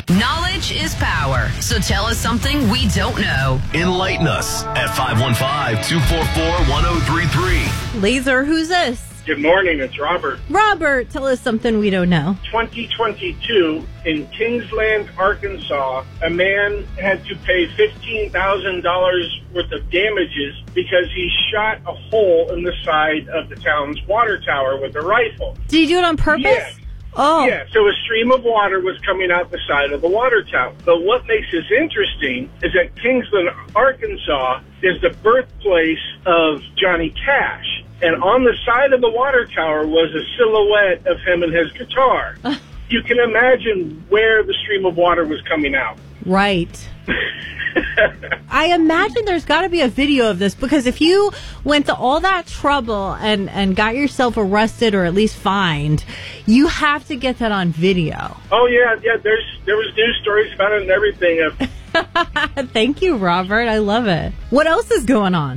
Knowledge is power, so tell us something we don't know. Enlighten us at 515-244-1033. Laser, who's this? Good morning, it's Robert. Robert, tell us something we don't know. 2022, in Kingsland, Arkansas, a man had to pay $15,000 worth of damages because he shot a hole in the side of the town's water tower with a rifle. Did he do it on purpose? Yes. Oh. Yeah, so a stream of water was coming out the side of the water tower. But what makes this interesting is that Kingsland, Arkansas is the birthplace of Johnny Cash. And on the side of the water tower was a silhouette of him and his guitar. You can imagine where the stream of water was coming out. Right. I imagine there's got to be a video of this, because if you went to all that trouble and got yourself arrested or at least fined, you have to get that on video. Oh, yeah. There was news stories about it and everything. Thank you, Robert. I love it. What else is going on?